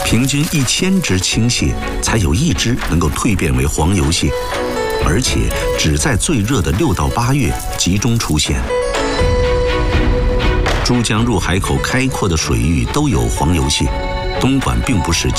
平均1000只青蟹才有1只能够蜕变为黄油蟹，而且只在最热的6到8月集中出现。珠江入海口开阔的水域都有黄油蟹，东莞并不是